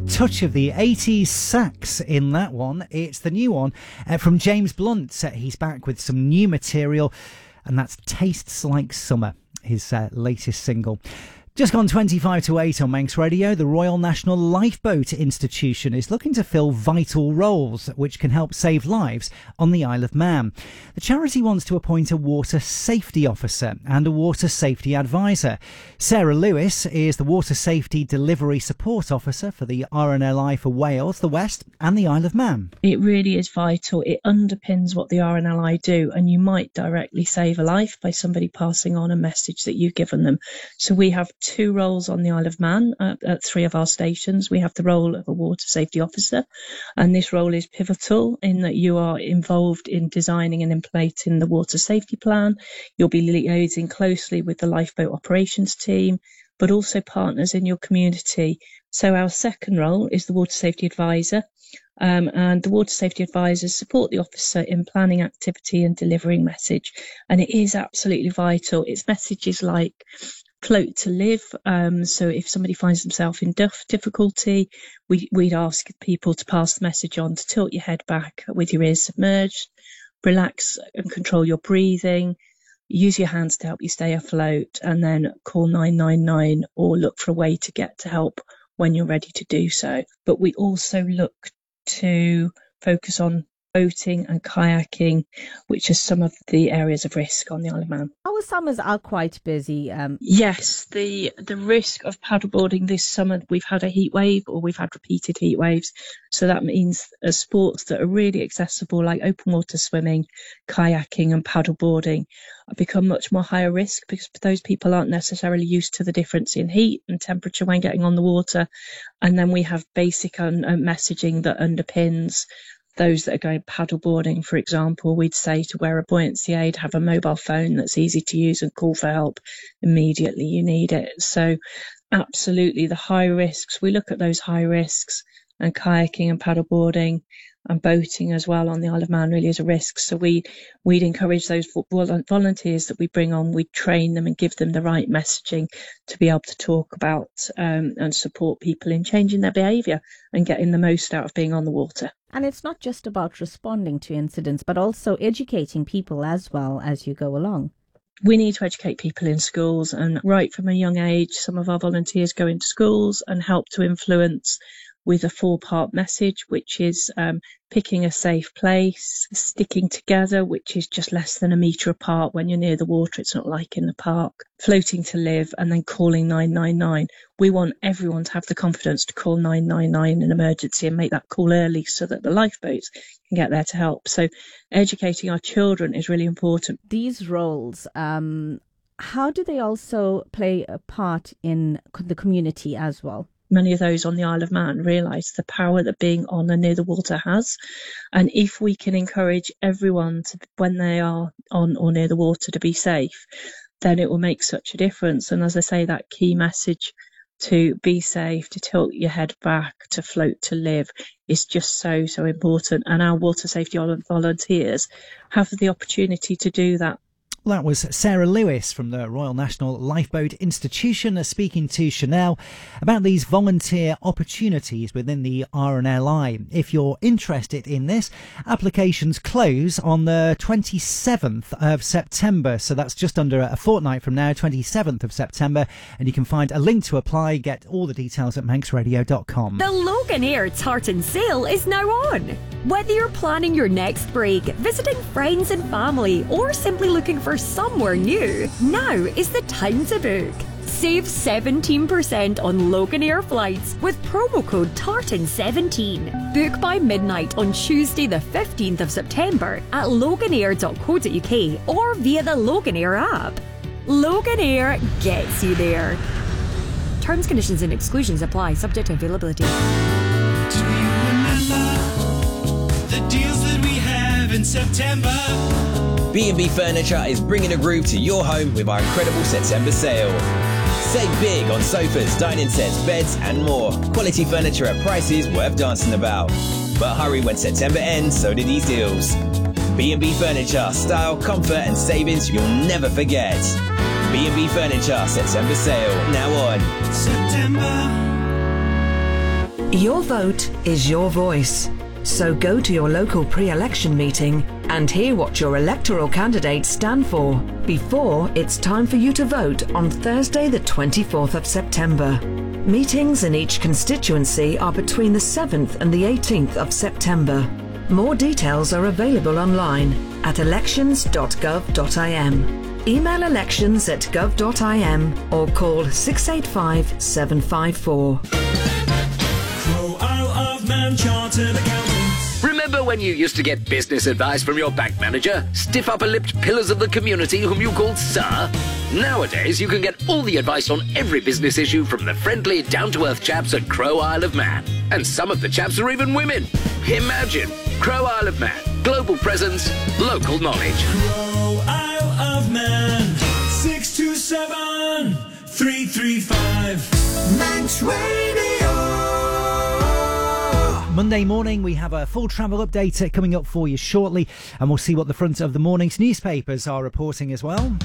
touch of the 80s sax in that one. It's the new one from James Blunt. He's back with some new material, and that's Tastes Like Summer, his latest single. Just gone 25 to 8 on Manx Radio. The Royal National Lifeboat Institution is looking to fill vital roles which can help save lives on the Isle of Man. The charity wants to appoint a water safety officer and a water safety advisor. Sarah Lewis is the Water Safety Delivery Support Officer for the RNLI for Wales, the West and the Isle of Man. It really is vital. It underpins what the RNLI do, and you might directly save a life by somebody passing on a message that you've given them. So we have 2 roles on the Isle of Man at 3 of our stations. We have the role of a water safety officer, and this role is pivotal in that you are involved in designing and implementing the water safety plan. You'll be liaising closely with the lifeboat operations team, but also partners in your community. So our second role is the water safety advisor, and the water safety advisors support the officer in planning activity and delivering message. And it is absolutely vital. It's messages like float to live. So if somebody finds themselves in difficulty, we'd ask people to pass the message on to tilt your head back with your ears submerged, relax and control your breathing, use your hands to help you stay afloat, and then call 999 or look for a way to get to help when you're ready to do so. But we also look to focus on boating and kayaking, which are some of the areas of risk on the Isle of Man. Our summers are quite busy. Yes, the risk of paddleboarding this summer, we've had a heat wave, or we've had repeated heat waves. So that means sports that are really accessible, like open water swimming, kayaking and paddleboarding, become much more higher risk because those people aren't necessarily used to the difference in heat and temperature when getting on the water. And then we have basic messaging that underpins those that are going paddleboarding. For example, we'd say to wear a buoyancy aid, have a mobile phone that's easy to use, and call for help immediately you need it. So absolutely the high risks, we look at those high risks, and kayaking and paddleboarding and boating as well on the Isle of Man really is a risk. So we'd encourage those volunteers that we bring on, we train them and give them the right messaging to be able to talk about and support people in changing their behaviour and getting the most out of being on the water. And it's not just about responding to incidents, but also educating people as well as you go along. We need to educate people in schools, and right from a young age, some of our volunteers go into schools and help to influence with a 4-part message, which is picking a safe place, sticking together, which is just less than a metre apart when you're near the water. It's not like in the park. Floating to live, and then calling 999. We want everyone to have the confidence to call 999 in emergency and make that call early so that the lifeboats can get there to help. So educating our children is really important. These roles, how do they also play a part in the community as well? Many of those on the Isle of Man realise the power that being on and near the water has. And if we can encourage everyone to, when they are on or near the water, to be safe, then it will make such a difference. And as I say, that key message to be safe, to tilt your head back, to float to live is just so important. And our water safety volunteers have the opportunity to do that. That was Sarah Lewis from the Royal National Lifeboat Institution speaking to Chanel about these volunteer opportunities within the RNLI. If you're interested in this, applications close on the 27th of September. So that's just under a fortnight from now, 27th of September. And you can find a link to apply. Get all the details at manxradio.com. The Loganair Tartan Sale is now on. Whether you're planning your next break, visiting friends and family, or simply looking for somewhere new, now is the time to book. Save 17% on Loganair flights with promo code TARTAN17. Book by midnight on Tuesday the 15th of September at loganair.co.uk or via the Loganair app. Loganair gets you there. Terms, conditions and exclusions apply, subject to availability. Do you remember the deals that we have in September? B&B Furniture is bringing a groove to your home with our incredible September sale. Save big on sofas, dining sets, beds and more. Quality furniture at prices worth dancing about. But hurry, when September ends, so do these deals. B&B Furniture, style, comfort and savings you'll never forget. B&B Furniture September sale, now on. September. Your vote is your voice. So go to your local pre-election meeting and hear what your electoral candidates stand for before it's time for you to vote on Thursday the 24th of September. Meetings in each constituency are between the 7th and the 18th of September. More details are available online at elections.gov.im. Email elections@gov.im or call 685 754. Crow Isle of Man Chartered Accountants. Remember when you used to get business advice from your bank manager? Stiff upper-lipped pillars of the community whom you called Sir? Nowadays, you can get all the advice on every business issue from the friendly, down-to-earth chaps at Crow Isle of Man. And some of the chaps are even women. Imagine! Crow Isle of Man. Global presence, local knowledge. Crow Isle of Man. 627 335. Manx Radio. Monday morning, we have a full travel update coming up for you shortly, and we'll see what the front of the morning's newspapers are reporting as well.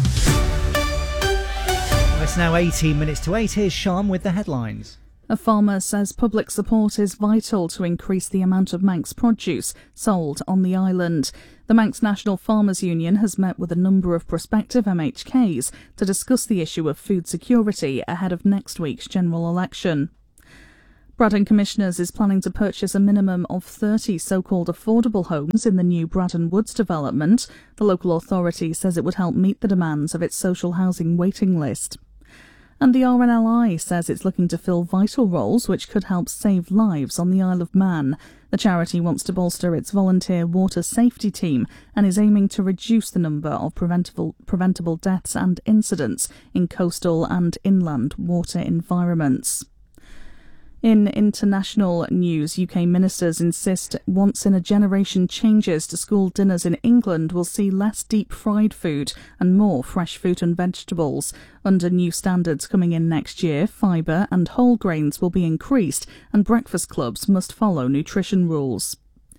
It's now 18 minutes to 8. Here's Sean with the headlines. A farmer says public support is vital to increase the amount of Manx produce sold on the island. The Manx National Farmers Union has met with a number of prospective MHKs to discuss the issue of food security ahead of next week's general election. Braddon Commissioners is planning to purchase a minimum of 30 so-called affordable homes in the new Braddon Woods development. The local authority says it would help meet the demands of its social housing waiting list. And the RNLI says it's looking to fill vital roles which could help save lives on the Isle of Man. The charity wants to bolster its volunteer water safety team and is aiming to reduce the number of preventable deaths and incidents in coastal and inland water environments. In international news, UK ministers insist once-in-a-generation changes to school dinners in England will see less deep-fried food and more fresh fruit and vegetables. Under new standards coming in next year, fibre and whole grains will be increased and breakfast clubs must follow nutrition rules.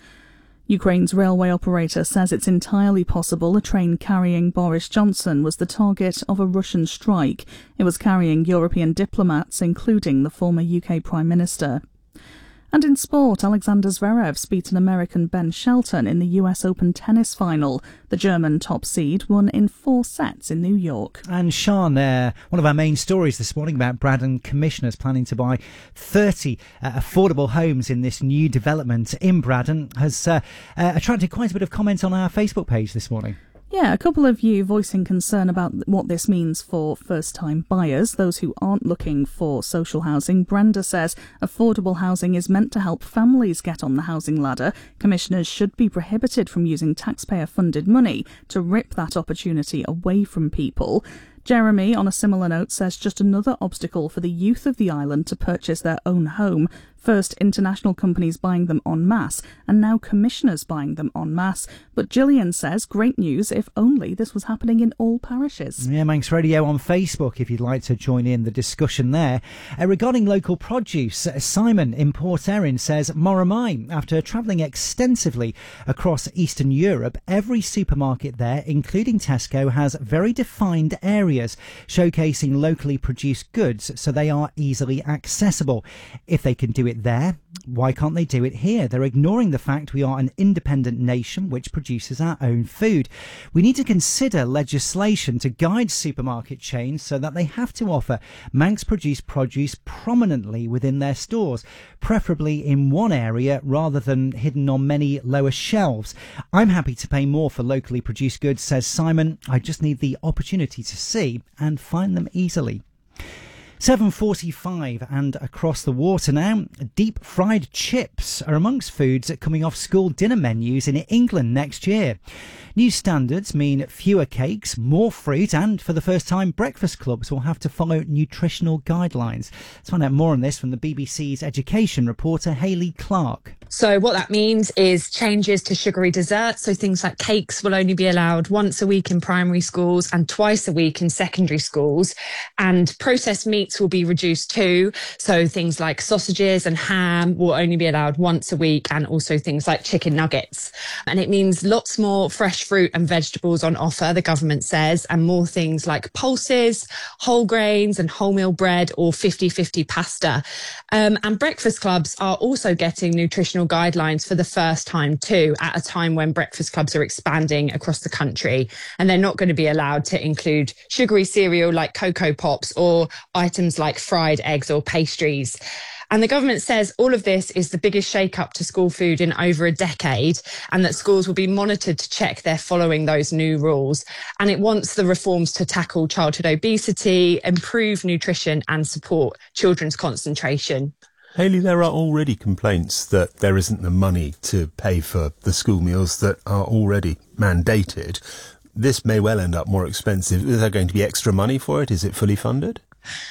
Ukraine's railway operator says it's entirely possible a train carrying Boris Johnson was the target of a Russian strike. It was carrying European diplomats, including the former UK Prime Minister. And in sport, Alexander Zverev's beaten American Ben Shelton in the US Open tennis final. The German top seed won in 4 sets in New York. And Sean, one of our main stories this morning about Braddon Commissioners planning to buy 30 affordable homes in this new development in Braddon has attracted quite a bit of comment on our Facebook page this morning. Yeah, a couple of you voicing concern about what this means for first-time buyers, those who aren't looking for social housing. Brenda says affordable housing is meant to help families get on the housing ladder. Commissioners should be prohibited from using taxpayer-funded money to rip that opportunity away from people. Jeremy, on a similar note, says just another obstacle for the youth of the island to purchase their own home. First, international companies buying them en masse, and now commissioners buying them en masse. But Gillian says, great news, if only this was happening in all parishes. Yeah, Manx Radio on Facebook, if you'd like to join in the discussion there. Regarding local produce, Simon in Port Erin says, Moramai, after travelling extensively across Eastern Europe, every supermarket there, including Tesco, has very defined areas showcasing locally produced goods so they are easily accessible. If they can do it there, why can't they do it here? They're ignoring the fact we are an independent nation which produces our own food. We need to consider legislation to guide supermarket chains so that they have to offer Manx-produced produce prominently within their stores, preferably in one area rather than hidden on many lower shelves. I'm happy to pay more for locally produced goods, says Simon. I just need the opportunity to see and find them easily. 7:45 and across the water now. Deep fried chips are amongst foods coming off school dinner menus in England next year. New standards mean fewer cakes, more fruit, and for the first time breakfast clubs will have to follow nutritional guidelines. Let's find out more on this from the BBC's education reporter Hayley Clark. So what that means is changes to sugary desserts. So things like cakes will only be allowed once a week in primary schools and twice a week in secondary schools. And processed meats will be reduced too. So things like sausages and ham will only be allowed once a week, and also things like chicken nuggets. And it means lots more fresh fruit and vegetables on offer, the government says, and more things like pulses, whole grains and wholemeal bread, or 50-50 pasta. And breakfast clubs are also getting nutritional guidelines for the first time too, at a time when breakfast clubs are expanding across the country, and they're not going to be allowed to include sugary cereal like Cocoa Pops or items like fried eggs or pastries. And the government says all of this is the biggest shake-up to school food in over a decade, and that schools will be monitored to check they're following those new rules. And it wants the reforms to tackle childhood obesity, improve nutrition and support children's concentration. Hayley, there are already complaints that there isn't the money to pay for the school meals that are already mandated. This may well end up more expensive. Is there going to be extra money for it? Is it fully funded?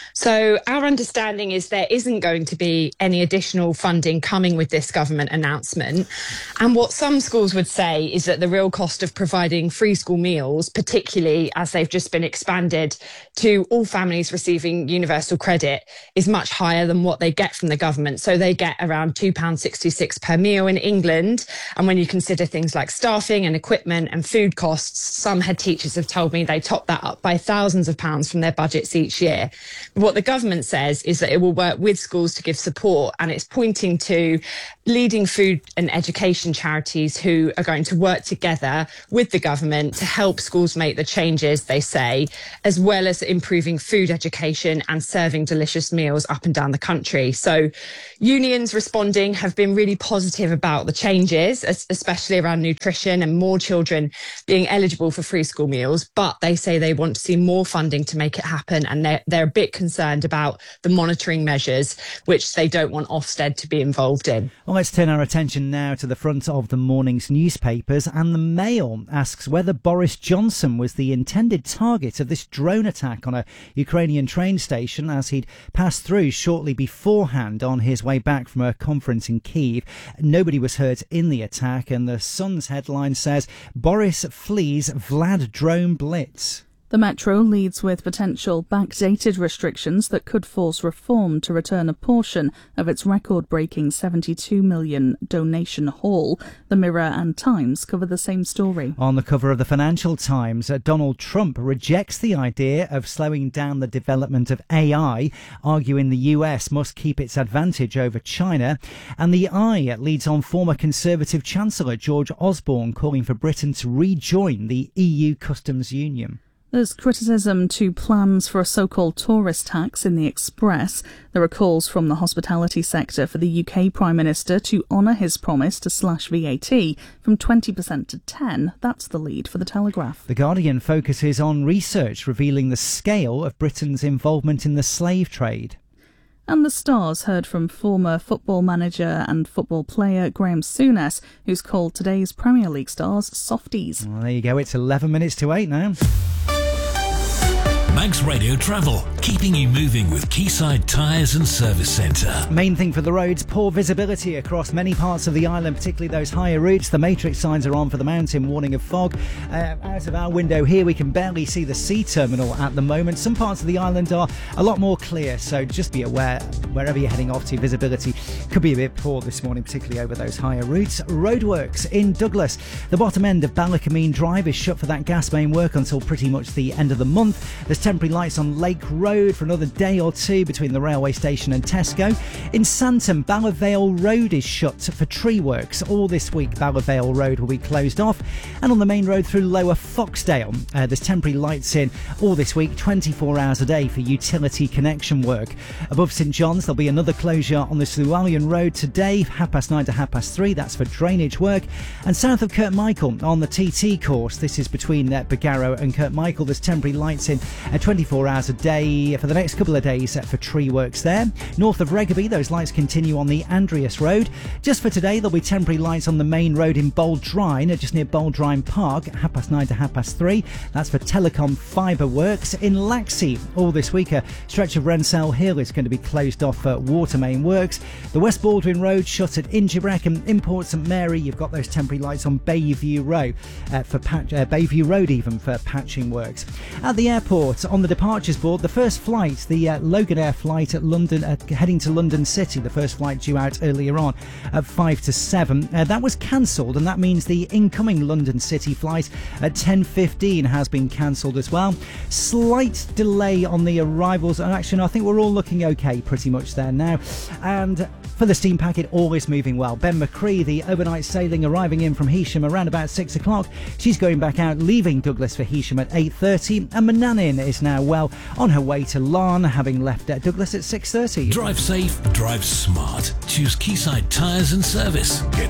So our understanding is there isn't going to be any additional funding coming with this government announcement. And what some schools would say is that the real cost of providing free school meals, particularly as they've just been expanded to all families receiving universal credit, is much higher than what they get from the government. So they get around £2.66 per meal in England. And when you consider things like staffing and equipment and food costs, some head teachers have told me they top that up by thousands of pounds from their budgets each year. What the government says is that it will work with schools to give support, and it's pointing to leading food and education charities who are going to work together with the government to help schools make the changes, they say, as well as improving food education and serving delicious meals up and down the country. So unions responding have been really positive about the changes, especially around nutrition and more children being eligible for free school meals, but they say they want to see more funding to make it happen, and they're a bit concerned about the monitoring measures, which they don't want Ofsted to be involved in. Well, let's turn our attention now to the front of the morning's newspapers, and the Mail asks whether Boris Johnson was the intended target of this drone attack on a Ukrainian train station as he'd passed through shortly beforehand on his way back from a conference in Kyiv. Nobody was hurt in the attack, and the Sun's headline says Boris flees Vlad drone blitz. The Metro leads with potential backdated restrictions that could force Reform to return a portion of its record-breaking £72 million donation haul. The Mirror and Times cover the same story. On the cover of the Financial Times, Donald Trump rejects the idea of slowing down the development of AI, arguing the US must keep its advantage over China. And the Eye leads on former Conservative Chancellor George Osborne calling for Britain to rejoin the EU Customs Union. There's criticism to plans for a so-called tourist tax in the Express. There are calls from the hospitality sector for the UK Prime Minister to honour his promise to slash VAT from 20% to 10%. That's the lead for the Telegraph. The Guardian focuses on research revealing the scale of Britain's involvement in the slave trade. And the Stars heard from former football manager and football player Graham Souness, who's called today's Premier League stars softies. Well, there you go. It's 11 minutes to 8 now. Manx Radio Travel, keeping you moving with Quayside Tyres and Service Centre. Main thing for the roads, poor visibility across many parts of the island, particularly those higher routes. The matrix signs are on for the mountain, warning of fog. Out of our window here, we can barely see the sea terminal at the moment. Some parts of the island are a lot more clear, so just be aware, wherever you're heading off to, visibility could be a bit poor this morning, particularly over those higher routes. Roadworks in Douglas. The bottom end of Ballacamine Drive is shut for that gas main work until pretty much the end of the month. There's temporary lights on Lake Road for another day or two between the railway station and Tesco. In Santon, Ballervale Road is shut for tree works. All this week, Ballervale Road will be closed off. And on the main road through Lower Foxdale, there's temporary lights in all this week, 24 hours a day for utility connection work. Above St John's, there'll be another closure on the Llewellyn Road today, 9:30 to 3:30. That's for drainage work. And south of Kirkmichael on the TT course, this is between Bagarrow and Kirkmichael, there's temporary lights in 24 hours a day for the next couple of days for tree works there. North of Regaby, those lights continue on the Andreas Road. Just for today, there'll be temporary lights on the main road in Bowldrine, just near Bowldrine Park, 9:30 to 3:30. That's for Telecom Fibre Works. In Laxey, all this week, a stretch of Wrensell Hill is going to be closed off for water main works. The West Baldwin Road shut at Ingebrek, and in Port St Mary, you've got those temporary lights on Bayview Road Bayview Road even for patching works. At the airport, on the departures board, the first flight, the Loganair flight at London, heading to London City, the first flight due out earlier on at 5 to 7, that was cancelled, and that means the incoming London City flight at 10:15 has been cancelled as well. Slight delay on the arrivals, and actually no, I think we're all looking okay pretty much there now. And for the steam packet, all is moving well. Ben McCree, the overnight sailing, arriving in from Heysham around about 6 o'clock. She's going back out, leaving Douglas for Heysham at 8:30, and Manannan is now well on her way to Larne, having left Douglas at 6:30. Drive safe, drive smart. Choose Quayside Tyres and Service. Get